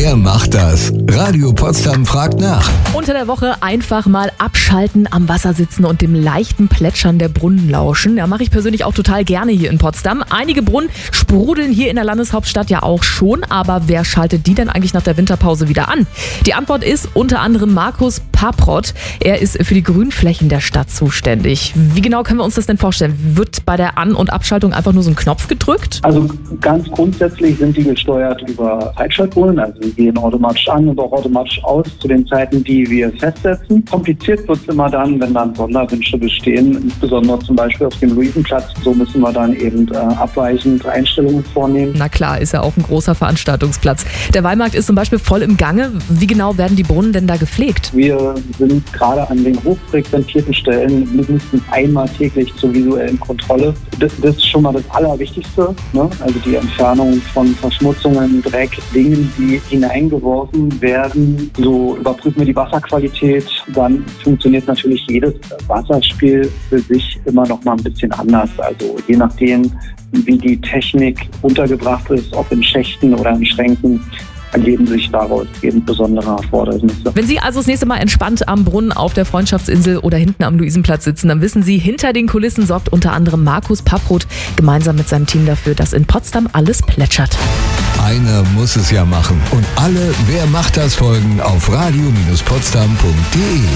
Wer macht das? Radio Potsdam fragt nach. Unter der Woche einfach mal abschalten, am Wasser sitzen und dem leichten Plätschern der Brunnen lauschen. Ja, mache ich persönlich auch total gerne hier in Potsdam. Einige Brunnen sprudeln hier in der Landeshauptstadt ja auch schon, aber wer schaltet die denn eigentlich nach der Winterpause wieder an? Die Antwort ist unter anderem Markus Paprott. Er ist für die Grünflächen der Stadt zuständig. Wie genau können wir uns das denn vorstellen? Wird bei der An- und Abschaltung einfach nur so ein Knopf gedrückt? Also ganz grundsätzlich sind die gesteuert über Zeitschaltuhren, also die gehen automatisch an und auch automatisch aus zu den Zeiten, die wir festsetzen. Kompliziert wird es immer dann, wenn dann Sonderwünsche bestehen, insbesondere zum Beispiel auf dem Luisenplatz. So müssen wir dann eben abweichend Einstellungen vornehmen. Na klar, ist ja auch ein großer Veranstaltungsplatz. Der Weinmarkt ist zum Beispiel voll im Gange. Wie genau werden die Brunnen denn da gepflegt? Wir sind gerade an den hochfrequentierten Stellen mindestens einmal täglich zur visuellen Kontrolle. Das ist schon mal das Allerwichtigste, ne? Also die Entfernung von Verschmutzungen, Dreck, Dingen, die hineingeworfen werden. So überprüfen wir die Wasserqualität. Dann funktioniert natürlich jedes Wasserspiel für sich immer noch mal ein bisschen anders. Also je nachdem, wie die Technik untergebracht ist, ob in Schächten oder in Schränken, ergeben sich daraus eben besondere Erfordernisse. Wenn Sie also das nächste Mal entspannt am Brunnen auf der Freundschaftsinsel oder hinten am Luisenplatz sitzen, dann wissen Sie, hinter den Kulissen sorgt unter anderem Markus Paprott gemeinsam mit seinem Team dafür, dass in Potsdam alles plätschert. Einer muss es ja machen. Und alle Wer macht das folgen auf radio-potsdam.de.